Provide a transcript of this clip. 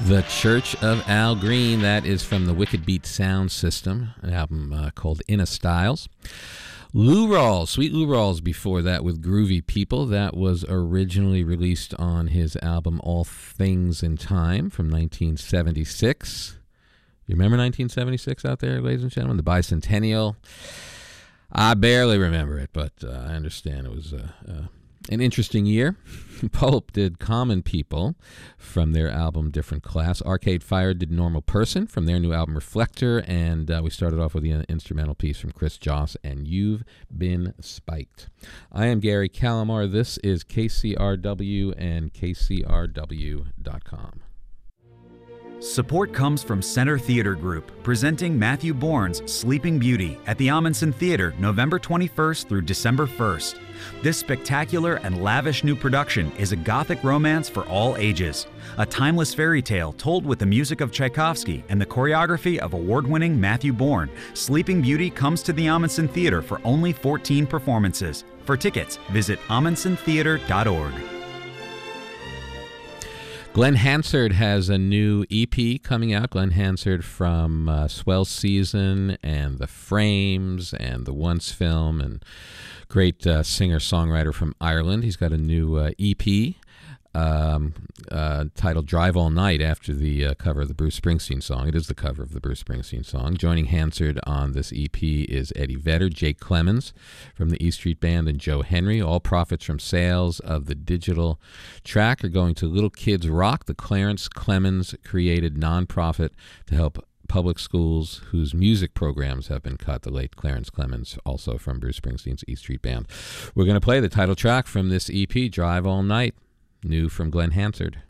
The Church of Al Green, that is from the Wicked Beat Sound System, an album called Inna Styles. Lou Rawls, Sweet Lou Rawls before that with Groovy People. That was originally released on his album All Things in Time from 1976. You remember 1976 out there, ladies and gentlemen? The bicentennial. I barely remember it, but I understand it was an interesting year. Pulp did Common People from their album Different Class. Arcade Fire did Normal Person from their new album Reflector. And we started off with the instrumental piece from Chris Joss and You've Been Spiked. I am Gary Calamar. This is KCRW and KCRW.com. Support comes from Center Theater Group, presenting Matthew Bourne's Sleeping Beauty at the Amundsen Theater November 21st through December 1st. This spectacular and lavish new production is a Gothic romance for all ages, a timeless fairy tale told with the music of Tchaikovsky and the choreography of award-winning Matthew Bourne. Sleeping Beauty comes to the Amundsen Theater for only 14 performances. For tickets, visit amundsentheater.org. Glenn Hansard has a new EP coming out. Glenn Hansard from Swell Season and The Frames and the Once film, and great singer-songwriter from Ireland. He's got a new EP titled Drive All Night, after the cover of the Bruce Springsteen song. It is the cover of the Bruce Springsteen song. Joining Hansard on this EP is Eddie Vedder, Jake Clemens from the E Street Band, and Joe Henry. All profits from sales of the digital track are going to Little Kids Rock, the Clarence Clemens created nonprofit to help public schools whose music programs have been cut. The late Clarence Clemens, also from Bruce Springsteen's E Street Band. We're going to play the title track from this EP, Drive All Night, new from Glenn Hansard.